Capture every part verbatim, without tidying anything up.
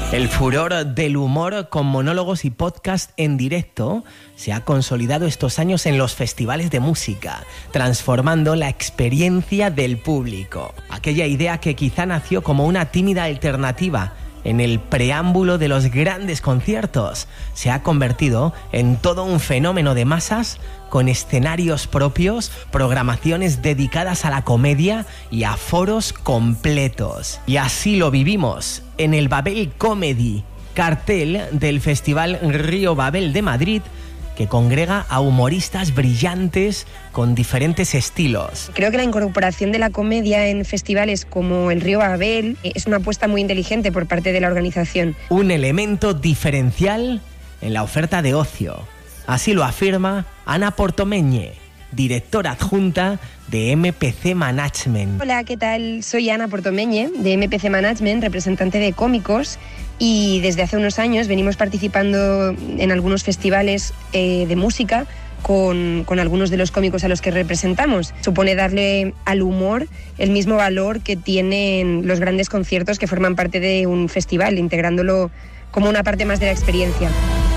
El furor del humor con monólogos y podcast en directo se ha consolidado estos años en los festivales de música, transformando la experiencia del público. Aquella idea que quizá nació como una tímida alternativa en el preámbulo de los grandes conciertos, se ha convertido en todo un fenómeno de masas con escenarios propios, programaciones dedicadas a la comedia y aforos completos. Y así lo vivimos en el Babel Comedy, cartel del Festival Río Babel de Madrid, que congrega a humoristas brillantes con diferentes estilos. Creo que la incorporación de la comedia en festivales como el Río Babel es una apuesta muy inteligente por parte de la organización. Un elemento diferencial en la oferta de ocio. Así lo afirma Ana Portomeñe, directora adjunta de M P C Management. Hola, ¿qué tal? Soy Ana Portomeñe, de M P C Management, representante de cómicos, y desde hace unos años venimos participando en algunos festivales eh, de música con, con algunos de los cómicos a los que representamos. Supone darle al humor el mismo valor que tienen los grandes conciertos que forman parte de un festival, integrándolo como una parte más de la experiencia.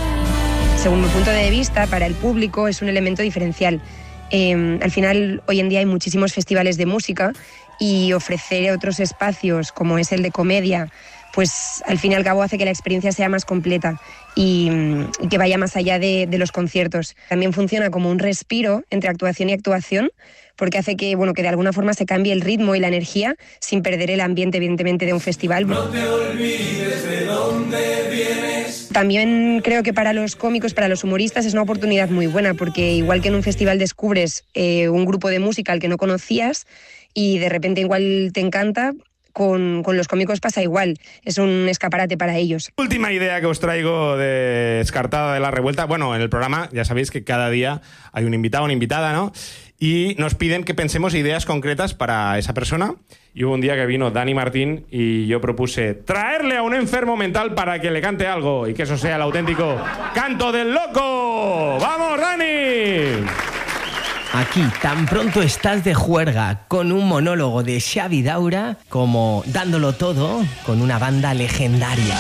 Según mi punto de vista, para el público es un elemento diferencial. Eh, al final, hoy en día hay muchísimos festivales de música y ofrecer otros espacios como es el de comedia, pues al fin y al cabo hace que la experiencia sea más completa y, y que vaya más allá de, de los conciertos. También funciona como un respiro entre actuación y actuación, porque hace que, bueno, que de alguna forma se cambie el ritmo y la energía sin perder el ambiente, evidentemente, de un festival. No te olvides de dónde vienes. También creo que para los cómicos, para los humoristas, es una oportunidad muy buena, porque igual que en un festival descubres eh, un grupo de música al que no conocías y de repente igual te encanta, Con, con los cómicos pasa igual, es un escaparate para ellos. Última idea que os traigo de Descartada de la Revuelta. Bueno, en el programa ya sabéis que cada día hay un invitado, una invitada, ¿no? Y nos piden que pensemos ideas concretas para esa persona. Y hubo un día que vino Dani Martín y yo propuse traerle a un enfermo mental para que le cante algo y que eso sea el auténtico canto del loco. ¡Vamos, Dani! Aquí, tan pronto estás de juerga con un monólogo de Xavi Daura como dándolo todo con una banda legendaria.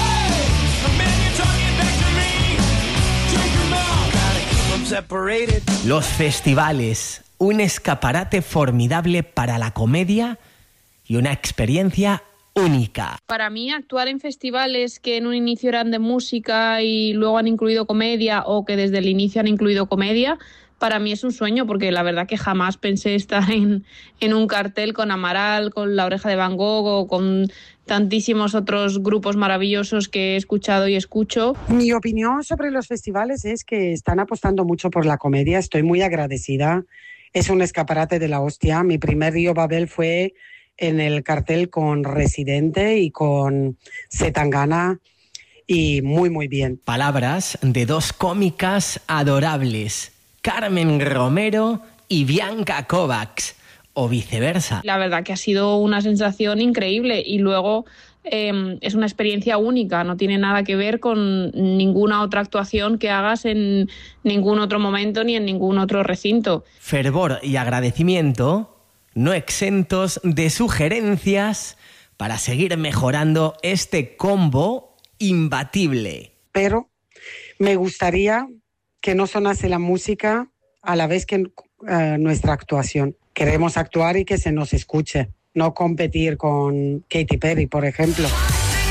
Los festivales, un escaparate formidable para la comedia y una experiencia única. Para mí, actuar en festivales que en un inicio eran de música y luego han incluido comedia, o que desde el inicio han incluido comedia, para mí es un sueño, porque la verdad que jamás pensé estar en, en un cartel con Amaral, con La Oreja de Van Gogh o con tantísimos otros grupos maravillosos que he escuchado y escucho. Mi opinión sobre los festivales es que están apostando mucho por la comedia. Estoy muy agradecida. Es un escaparate de la hostia. Mi primer Río Babel fue en el cartel con Residente y con Zetangana, y muy, muy bien. Palabras de dos cómicas adorables, Carmen Romero y Bianca Kovacs, o viceversa. La verdad que ha sido una sensación increíble, y luego eh, es una experiencia única, no tiene nada que ver con ninguna otra actuación que hagas en ningún otro momento ni en ningún otro recinto. Fervor y agradecimiento no exentos de sugerencias para seguir mejorando este combo imbatible. Pero me gustaría que no sonase la música a la vez que uh, nuestra actuación. Queremos actuar y que se nos escuche, no competir con Katy Perry, por ejemplo.